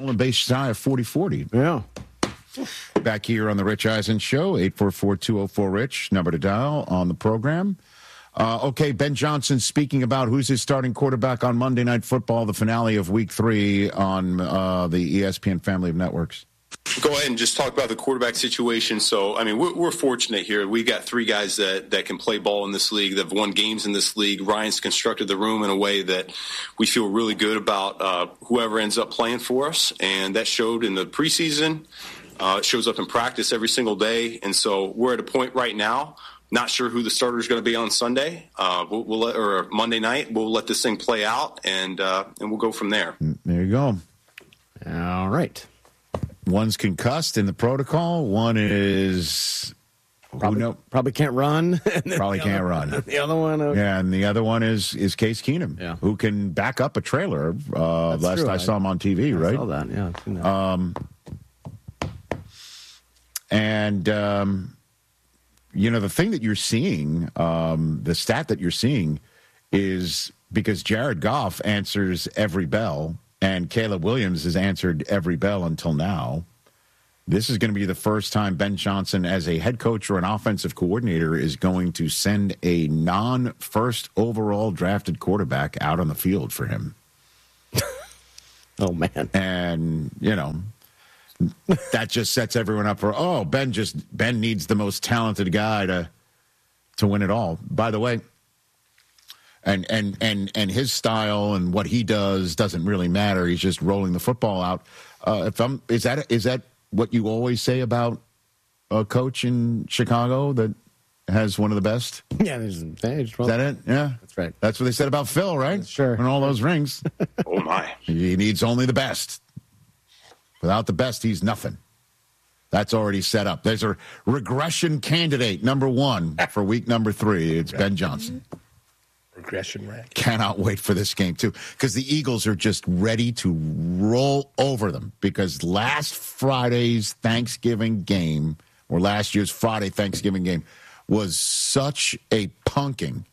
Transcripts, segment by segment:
stolen base shy of 40-40. Yeah. Back here on the Rich Eisen Show, 844-204-RICH, number to dial on the program. Okay, Ben Johnson speaking about who's his starting quarterback on Monday Night Football, the finale of Week 3 on the ESPN family of networks. Go ahead and just talk about the quarterback situation. So, I mean, we're fortunate here. We got 3 guys that can play ball in this league, that have won games in this league. Ryan's constructed the room in a way that we feel really good about whoever ends up playing for us, and that showed in the preseason. It shows up in practice every single day, and so we're at a point right now. Not sure who the starter is going to be on Sunday, or Monday night. We'll let this thing play out, and we'll go from there. There you go. All right. One's concussed in the protocol. One is probably can't run. Probably can't run. The other one, yeah, and the other one is Case Keenum, who can back up a trailer. Last true. I saw him on TV, right? I saw that. Yeah, I've seen that. The thing that you're seeing, the stat that you're seeing is because Jared Goff answers every bell and Caleb Williams has answered every bell until now. This is going to be the first time Ben Johnson, as a head coach or an offensive coordinator, is going to send a non-first overall drafted quarterback out on the field for him. Oh, man. And, that just sets everyone up for, Ben needs the most talented guy to win it all. By the way, and his style and what he does doesn't really matter. He's just rolling the football out. Is that what you always say about a coach in Chicago that has one of the best? Yeah, is that it? Yeah, that's right. That's what they said about Phil, right? Sure. And all those rings. Oh my! He needs only the best. Without the best, he's nothing. That's already set up. There's a regression candidate, number 1 for week number 3. It's Ben Johnson. Regression rank. Cannot wait for this game, too, because the Eagles are just ready to roll over them because last Friday's Thanksgiving game, or last year's Friday Thanksgiving game, was such a punking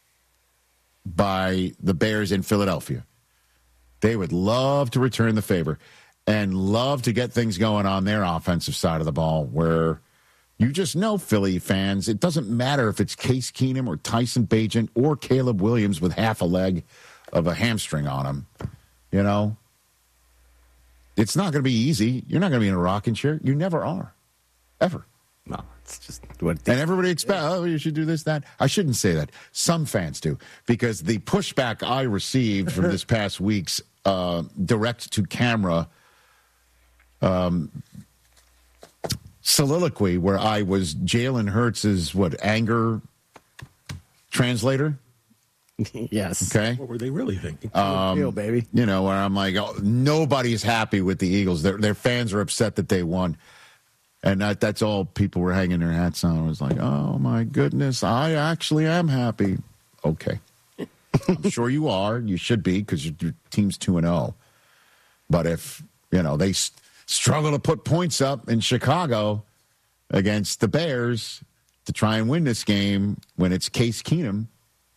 by the Bears in Philadelphia. They would love to return the favor and love to get things going on their offensive side of the ball where you just know, Philly fans, it doesn't matter if it's Case Keenum or Tyson Bagent or Caleb Williams with half a leg of a hamstring on him. It's not going to be easy. You're not going to be in a rocking chair. You never are. Ever. No, it's just what. And everybody expects, you should do this, that. I shouldn't say that. Some fans do, because the pushback I received from this past week's direct-to-camera soliloquy where I was Jalen Hurts' anger translator? Yes. Okay. What were they really thinking? Baby. Where I'm like, nobody's happy with the Eagles. Their fans are upset that they won. And that's all people were hanging their hats on. I was like, oh, my goodness, I actually am happy. Okay. I'm sure you are. You should be because your team's 2-0. But if, they struggle to put points up in Chicago against the Bears to try and win this game when it's Case Keenum,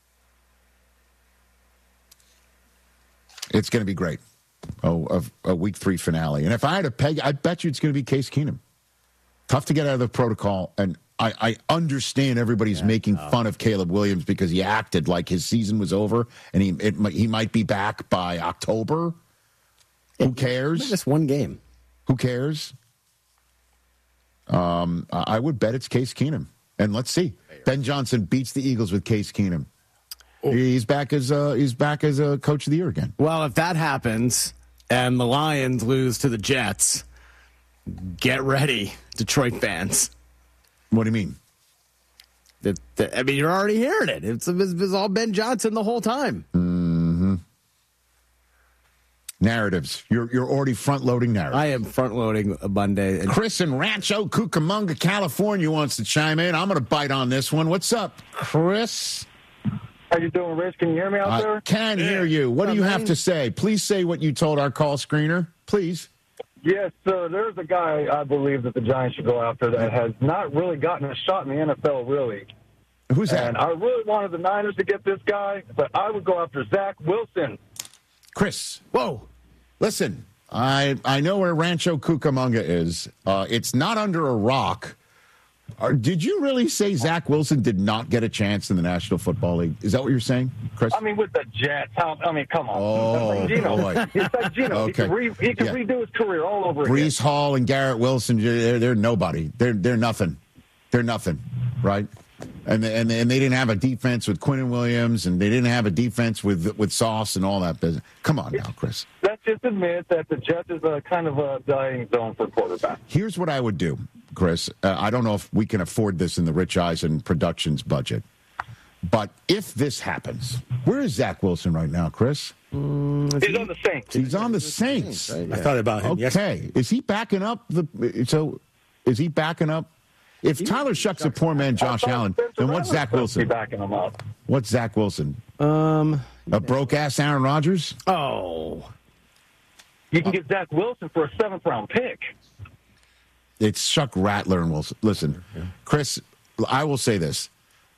it's going to be great. A week 3 finale. And if I had to peg, I bet you it's going to be Case Keenum. Tough to get out of the protocol, and I understand everybody's making fun of Caleb Williams because he acted like his season was over, and he might be back by October. Who cares? Just one game. Who cares? I would bet it's Case Keenum, and let's see. Ben Johnson beats the Eagles with Case Keenum. He's back as a coach of the year again. Well, if that happens and the Lions lose to the Jets, get ready, Detroit fans. What do you mean? You're already hearing it. It's all Ben Johnson the whole time. Mm-hmm. Narratives. You're already front-loading narratives. I am front-loading Monday. Chris in Rancho Cucamonga, California wants to chime in. I'm going to bite on this one. What's up, Chris? How you doing, Rich? Can you hear me out there? I can hear you. What do you have to say? Please say what you told our call screener. Please. Yes, sir. There's a guy I believe that the Giants should go after that has not really gotten a shot in the NFL, really. Who's that? And I really wanted the Niners to get this guy, but I would go after Zach Wilson. Chris, whoa. Listen, I know where Rancho Cucamonga is. It's not under a rock. Did you really say Zach Wilson did not get a chance in the National Football League? Is that what you're saying, Chris? I mean, with the Jets. I mean, come on. Oh, It's like Geno. boy. It's like Geno. Okay. He can redo his career all over again. Brees Hall and Garrett Wilson, they're nobody. They're nothing. They're nothing, right? And they didn't have a defense with Quinnen Williams, and they didn't have a defense with Sauce and all that business. Come on now, Chris. Let's just admit that the Jets is a kind of a dying zone for quarterback. Here's what I would do, Chris. I don't know if we can afford this in the Rich Eisen Productions budget, but if this happens, where is Zach Wilson right now, Chris? He's on the Saints. He's on the Saints. I thought about him yesterday. Okay. Is he backing up is he backing up? If Tyler Shuck's a poor man, Josh Allen, then what's Zach Wilson? Backing him up. What's Zach Wilson? A broke-ass Aaron Rodgers? Oh. You can get Zach Wilson for a 7th-round pick. It's Shuck, Rattler, and Wilson. Listen, Chris, I will say this.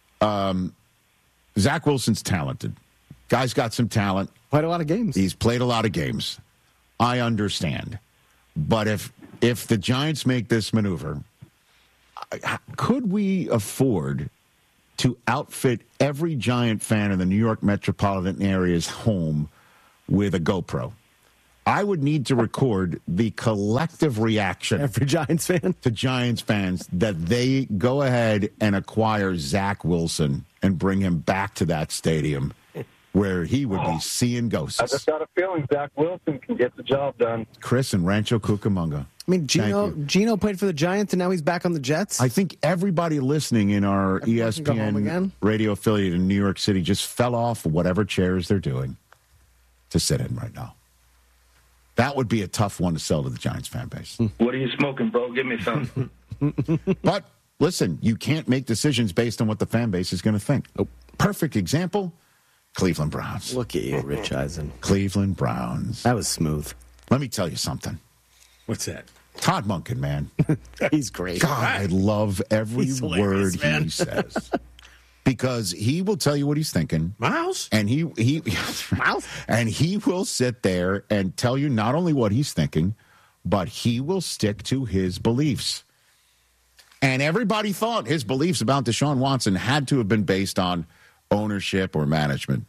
Zach Wilson's talented. Guy's got some talent. Played a lot of games. He's played a lot of games. I understand. But if the Giants make this maneuver, could we afford to outfit every Giant fan in the New York metropolitan area's home with a GoPro? I would need to record the collective reaction Every Giants fan? to Giants fans that they go ahead and acquire Zach Wilson and bring him back to that stadium where he would be seeing I ghosts. just got a feeling Zach Wilson can get the job done. Chris and Rancho Cucamonga. I mean, Geno played for the Giants, and now he's back on the Jets. I think everybody listening in our Everyone can go home ESPN again? radio affiliate in New York City just fell off whatever chairs they're doing to sit in right now. That would be a tough one to sell to the Giants fan base. What are you smoking, bro? Give me some. But listen, you can't make decisions based on what the fan base is going to think. Perfect example, Cleveland Browns. Look at you, Rich Eisen. Cleveland Browns. That was smooth. Let me tell you something. What's that? Todd Monken, man. He's great. God, I love every He's word hilarious, man. he says. Because he will tell you what he's thinking. Miles? And he and he will sit there and tell you not only what he's thinking, but he will stick to his beliefs. And everybody thought his beliefs about Deshaun Watson had to have been based on ownership or management.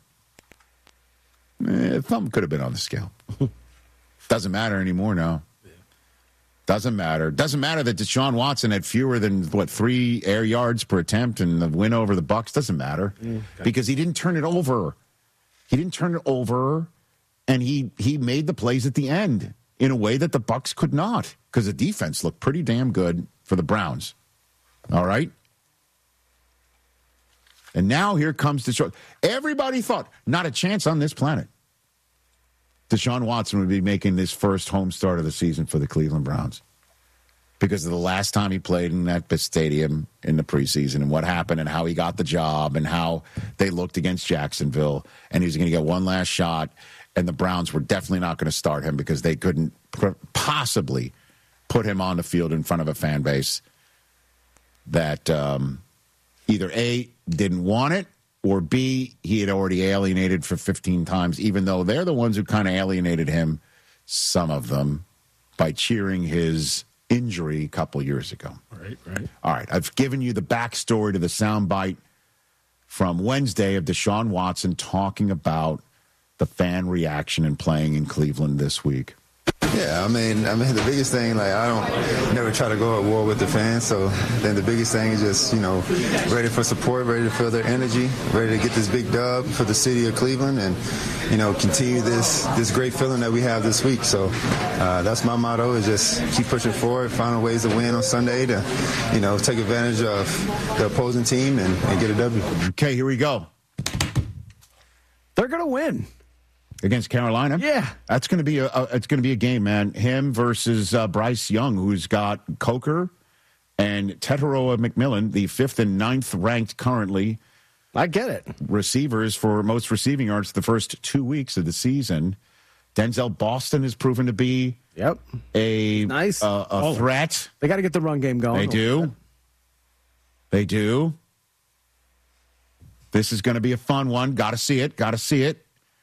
Thumb could have been on the scale. Doesn't matter anymore now. Doesn't matter. Doesn't matter that Deshaun Watson had fewer than, 3 air yards per attempt and the win over the Bucs. Doesn't matter because he didn't turn it over. He didn't turn it over, and he made the plays at the end in a way that the Bucs could not because the defense looked pretty damn good for the Browns. All right? And now here comes Deshaun. Everybody thought, not a chance on this planet. Deshaun Watson would be making his first home start of the season for the Cleveland Browns because of the last time he played in that stadium in the preseason and what happened and how he got the job and how they looked against Jacksonville. And he was going to get one last shot, and the Browns were definitely not going to start him because they couldn't possibly put him on the field in front of a fan base that either A, didn't want it, or B, he had already alienated for 15 times, even though they're the ones who kind of alienated him, some of them, by cheering his injury a couple years ago. Right. All right, I've given you the backstory to the soundbite from Wednesday of Deshaun Watson talking about the fan reaction and playing in Cleveland this week. Yeah, I mean, the biggest thing, I don't never try to go at war with the fans. So then the biggest thing is just, ready for support, ready to feel their energy, ready to get this big dub for the city of Cleveland and, continue this great feeling that we have this week. So that's my motto is just keep pushing forward, find ways to win on Sunday to, take advantage of the opposing team and get a W. Okay, here we go. They're going to win. Against Carolina, yeah, that's going to be a game, man. Him versus Bryce Young, who's got Coker and Tetairoa McMillan, the 5th and 9th ranked currently. I get it. Receivers for most receiving yards the first 2 weeks of the season. Denzel Boston has proven to be a threat. They got to get the run game going. They do. This is going to be a fun one. Got to see it.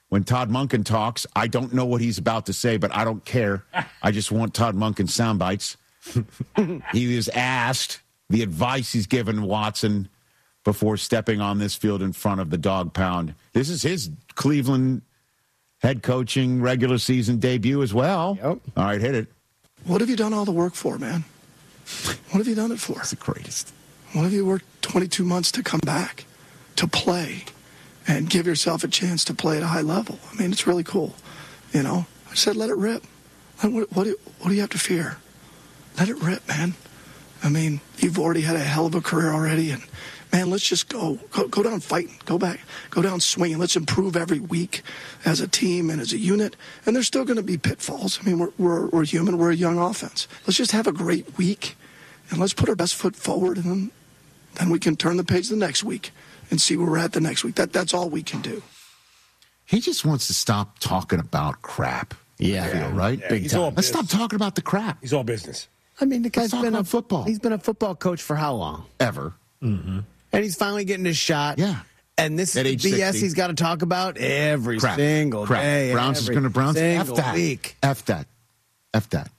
when Todd Monken talks, I don't know what he's about to say, but I don't care. I just want Todd Monken sound bites. He was asked the advice he's given Watson before stepping on this field in front of the Dog Pound. This is his Cleveland head coaching regular season debut as well. Yep. All right, hit it. What have you done all the work for, man? What have you done it for? It's the greatest. What have you worked 22 months to come back, to play, and give yourself a chance to play at a high level? I mean, it's really cool. You know, I said, let it rip. What do you have to fear? Let it rip, man. I mean, you've already had a hell of a career already, and man, let's just go down fighting, go down swinging. Let's improve every week as a team and as a unit. And there's still going to be pitfalls. I mean, we're human. We're a young offense. Let's just have a great week, and let's put our best foot forward, and then we can turn the page the next week and see where we're at the next week. That's all we can do. He just wants to stop talking about crap. Yeah, I feel, right? Yeah, Big time. Let's stop talking about the crap. He's all business. I mean, the guy's been on football. He's been a football coach for how long? Ever. Mm-hmm. And he's finally getting his shot. Yeah. And this is At the age BS 60. He's got to talk about every Crap. single Crap. day. Browns is going to Browns. F that. Week. F that. F that.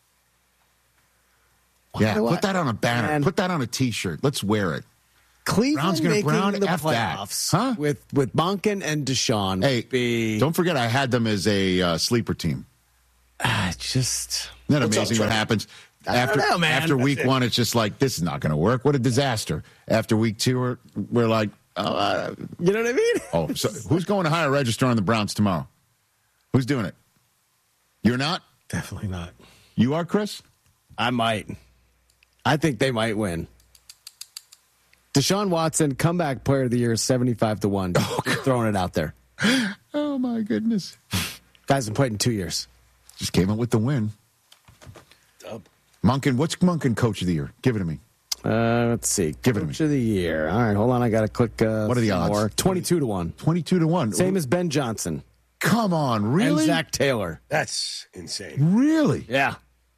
Yeah, put that on a banner. Man. Put that on a T-shirt. Let's wear it. Cleveland making the F that. playoffs Huh? with Monken and Deshaun. Hey, don't forget I had them as a sleeper team. Just Isn't that amazing what happens? After week one, it's just like, this is not going to work. What a disaster. After week two, we're like, you know what I mean? Oh, so who's going to hire a register on the Browns tomorrow? Who's doing it? You're not? Definitely not. You are, Chris? I might. I think they might win. Deshaun Watson, comeback player of the year, 75-1. Just throwing it out there. Oh, my goodness. Guys have played in 2 years. Just came up with the win. Dub. Monken, what's Monken coach of the year? Give it to me. Let's see. Give it to me. Coach of the year. All right, hold on. I got to click. What are the odds? 22-1. 22-1. Same as Ben Johnson. Come on, really? And Zach Taylor. That's insane. Really? Yeah.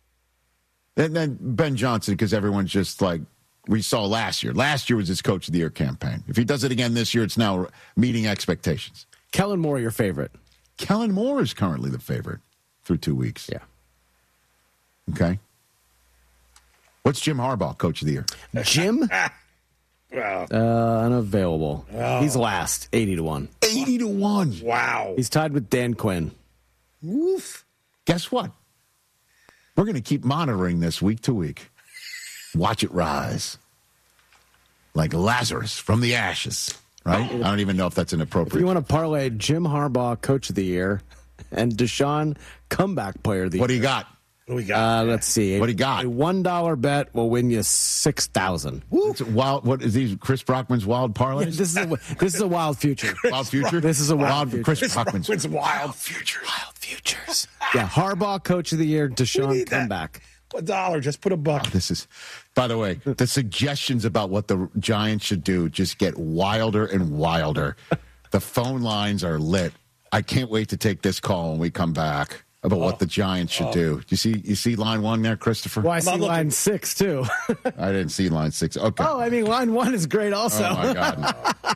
And then Ben Johnson, because everyone's just like, we saw last year. Last year was his coach of the year campaign. If he does it again this year, it's now meeting expectations. Kellen Moore, your favorite. Kellen Moore is currently the favorite through 2 weeks. Yeah. Okay. What's Jim Harbaugh, coach of the year? Jim? Wow. Unavailable. Oh. He's last, 80-1. 80-1. Wow. He's tied with Dan Quinn. Woof. Guess what? We're going to keep monitoring this week to week. Watch it rise. Like Lazarus from the ashes, right? I don't even know if that's If inappropriate. you want to parlay Jim Harbaugh, coach of the year, and Deshaun, comeback player of the year. What do you got? What do we got? Let's see. What do you got? A $1 bet will win you $6,000. It's wild. What is these? Chris Brockman's wild parlays? This is a wild future. Wild future. This is a wild future. Chris Brockman's It's wild future. Wild futures. Yeah, Harbaugh, coach of the year, Deshaun, need that. comeback. $1. Just put a buck. This is, by the way, the suggestions about what the Giants should do just get wilder and wilder. The phone lines are lit. I can't wait to take this call when we come back about what the Giants should do. You see line one there, Christopher? Well, I see line 6, too. I didn't see line 6. Okay. Oh, I mean, line 1 is great also. Oh, my God.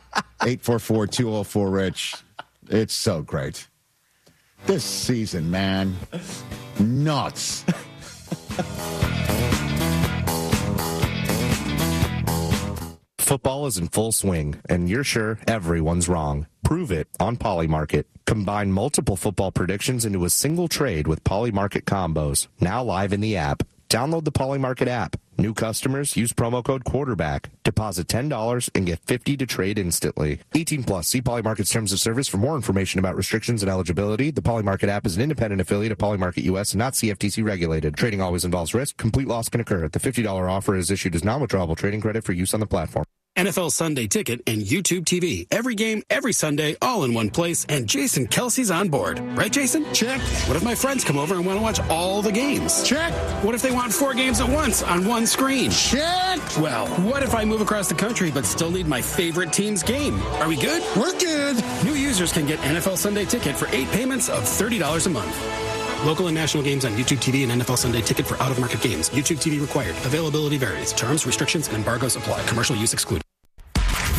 844-204-RICH. It's so great. This season, man. Nuts. Football is in full swing, and you're sure everyone's wrong. Prove it on Polymarket. Combine multiple football predictions into a single trade with Polymarket combos. Now live in the app. Download the Polymarket app. New customers use promo code quarterback. Deposit $10 and get $50 to trade instantly. 18 plus. See Polymarket's terms of service for more information about restrictions and eligibility. The Polymarket app is an independent affiliate of Polymarket US and not CFTC regulated. Trading always involves risk. Complete loss can occur. The $50 offer is issued as non-withdrawable trading credit for use on the platform. NFL Sunday Ticket and YouTube TV. Every game, every Sunday, all in one place, and Jason Kelsey's on board. Right, Jason? Check. What if my friends come over and want to watch all the games? Check. What if they want 4 games at once on one screen? Check. Well, what if I move across the country but still need my favorite team's game? Are we good? We're good. New users can get NFL Sunday Ticket for 8 payments of $30 a month. Local and national games on YouTube TV and NFL Sunday Ticket for out-of-market games. YouTube TV required. Availability varies. Terms, restrictions, and embargoes apply. Commercial use excluded.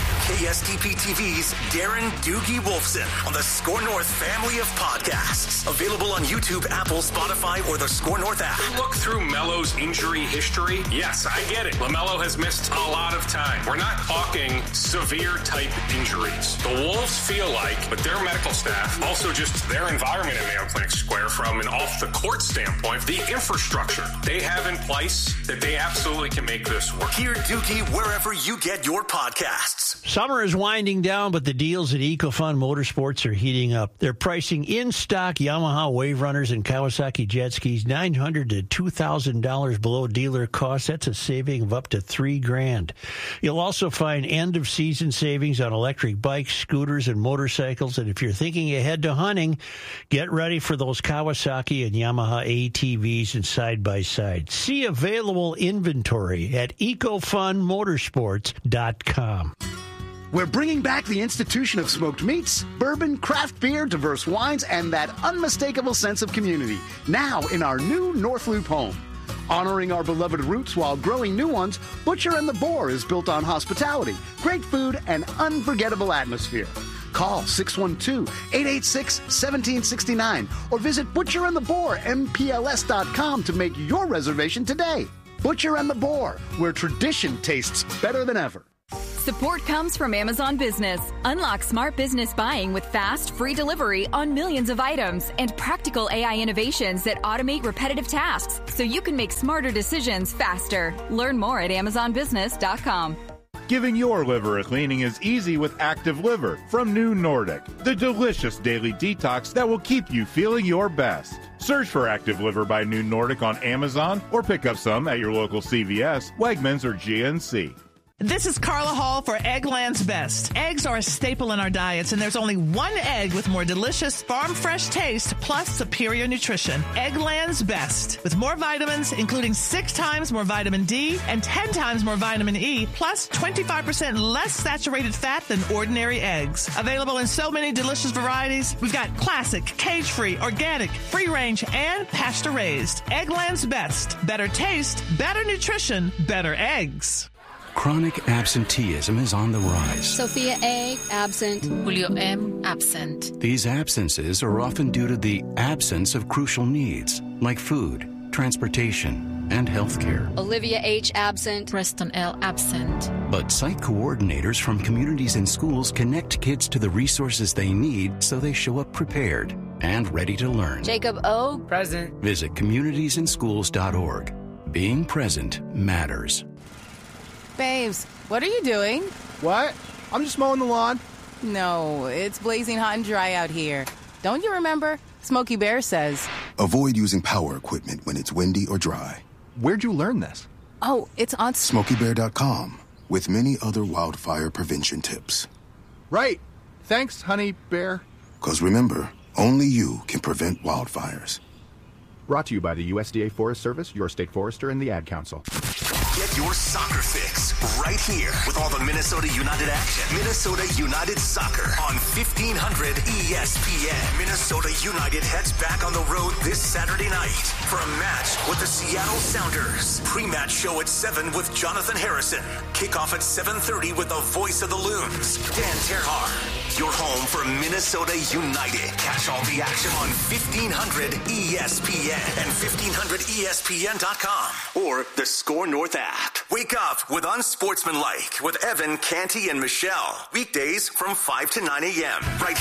WESTP TV's Darren Doogie Wolfson on the Score North family of podcasts. Available on YouTube, Apple, Spotify, or the Score North app. Look through Melo's injury history. Yes, I get it. LaMelo has missed a lot of time. We're not talking severe type injuries. The Wolves feel like, but their medical staff, also just their environment in Mayo Clinic Square from an off-the-court standpoint, the infrastructure they have in place, that they absolutely can make this work. Hear Doogie wherever you get your podcasts. Summer is winding down, but the deals at EcoFun Motorsports are heating up. They're pricing in-stock Yamaha Wave Runners and Kawasaki jet skis $900 to $2,000 below dealer cost. That's a saving of up to $3,000. You'll also find end-of-season savings on electric bikes, scooters, and motorcycles. And if you're thinking ahead to hunting, get ready for those Kawasaki and Yamaha ATVs and side-by-side. See available inventory at EcoFunMotorsports.com. We're bringing back the institution of smoked meats, bourbon, craft beer, diverse wines, and that unmistakable sense of community. Now in our new North Loop home. Honoring our beloved roots while growing new ones, Butcher and the Boar is built on hospitality, great food, and unforgettable atmosphere. Call 612-886-1769 or visit butcherandtheboarmpls.com to make your reservation today. Butcher and the Boar, where tradition tastes better than ever. Support comes from Amazon Business. Unlock smart business buying with fast, free delivery on millions of items and practical AI innovations that automate repetitive tasks so you can make smarter decisions faster. Learn more at AmazonBusiness.com. Giving your liver a cleaning is easy with Active Liver from New Nordic, the delicious daily detox that will keep you feeling your best. Search for Active Liver by New Nordic on Amazon or pick up some at your local CVS, Wegmans, or GNC. This is Carla Hall for Eggland's Best. Eggs are a staple in our diets, and there's only one egg with more delicious farm-fresh taste plus superior nutrition. Eggland's Best. With more vitamins, including 6 times more vitamin D and 10 times more vitamin E, plus 25% less saturated fat than ordinary eggs. Available in so many delicious varieties, we've got classic, cage-free, organic, free-range, and pasture-raised. Eggland's Best. Better taste, better nutrition, better eggs. Chronic absenteeism is on the rise. Sophia A., absent. Julio M., absent. These absences are often due to the absence of crucial needs, like food, transportation, and health care. Olivia H., absent. Preston L., absent. But site coordinators from communities and schools connect kids to the resources they need so they show up prepared and ready to learn. Jacob O., present. Visit communitiesinschools.org. Being present matters. Babes, what are you doing? What? I'm just mowing the lawn. No, it's blazing hot and dry out here. Don't you remember? Smokey Bear says. Avoid using power equipment when it's windy or dry. Where'd you learn this? Oh, it's on SmokeyBear.com with many other wildfire prevention tips. Right. Thanks, honey bear. 'Cause remember, only you can prevent wildfires. Brought to you by the USDA Forest Service, your state forester, and the Ad Council. Get your soccer fix right here with all the Minnesota United action. Minnesota United Soccer on 1500 ESPN. Minnesota United heads back on the road this Saturday night for a match with the Seattle Sounders. Pre-match show at 7 with Jonathan Harrison. Kickoff at 7:30 with the voice of the Loons, Dan Terhaar. Your home for Minnesota United. Catch all the action on 1500 ESPN and 1500ESPN.com or the Score North app. Wake up with Unsportsmanlike with Evan, Canty, and Michelle. Weekdays from 5 to 9 a.m. right